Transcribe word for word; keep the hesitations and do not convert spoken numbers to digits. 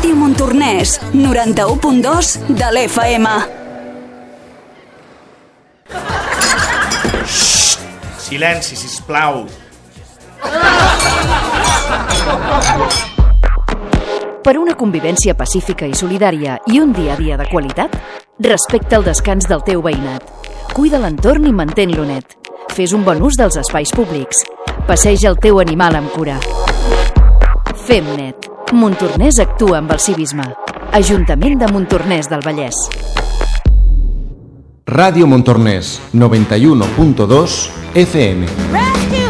Ràdio Montornès, noranta-u punt dos de l'F M. Xxt! Silenci, sisplau. Per una convivència pacífica i solidària i un dia a dia de qualitat, respecta el descans del teu veïnat. Cuida l'entorn i mantén-lo net. Fes un bon ús dels espais públics. Passeja el teu animal amb cura. Fem net. Montornès actua amb el civisme. Ajuntament de Montornès del Vallès. Ràdio Montornès, noventa y uno punto dos F M.